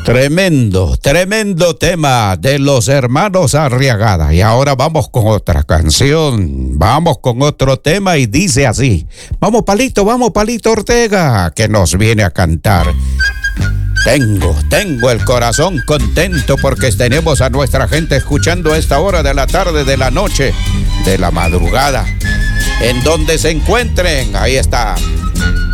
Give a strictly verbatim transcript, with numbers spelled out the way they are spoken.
Tremendo, tremendo tema de los hermanos Arriagada. Y ahora vamos con otra canción, vamos con otro tema y dice así. Vamos Palito, vamos Palito Ortega, que nos viene a cantar. Tengo, tengo el corazón contento porque tenemos a nuestra gente escuchando a esta hora de la tarde, de la noche, de la madrugada. En donde se encuentren, ahí está.